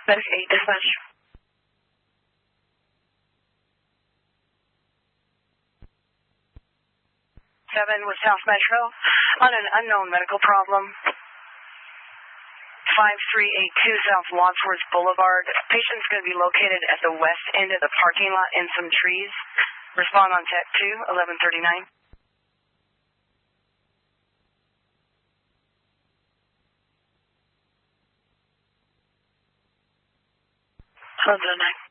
Medic 8 dispatch. 7 with South Metro on an unknown medical problem. 5382 South Wadsworth Boulevard. Patient's going to be located at the west end of the parking lot in some trees. Respond on Tech 2, 1139. Hold the 9.